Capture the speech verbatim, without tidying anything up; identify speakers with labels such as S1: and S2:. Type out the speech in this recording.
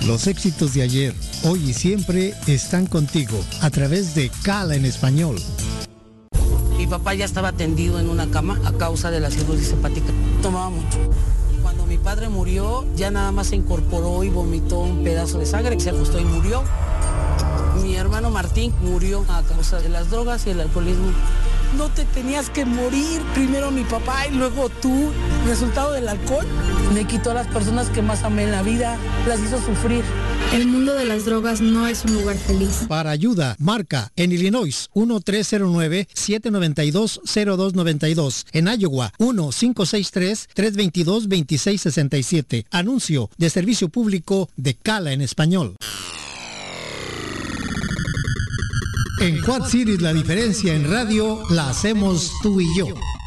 S1: Los éxitos de ayer, hoy y siempre están contigo a través de Cala en Español.
S2: Mi papá ya estaba tendido en una cama a causa de la cirrosis hepática. Tomaba mucho. Cuando mi padre murió, ya nada más se incorporó y vomitó un pedazo de sangre, que se ajustó y murió. Mi hermano Martín murió a causa de las drogas y el alcoholismo. No te tenías que morir, primero mi papá y luego tú. Resultado del alcohol me quitó a las personas que más amé en la vida, las hizo sufrir.
S3: El mundo de las drogas no es un lugar feliz.
S1: Para ayuda, marca en Illinois uno tres cero nueve, siete nueve dos, cero dos nueve dos. En Iowa uno cinco seis tres, tres dos dos, dos seis seis siete. Anuncio de servicio público de Cala en Español. En Quad Cities la diferencia en radio la hacemos tú y yo.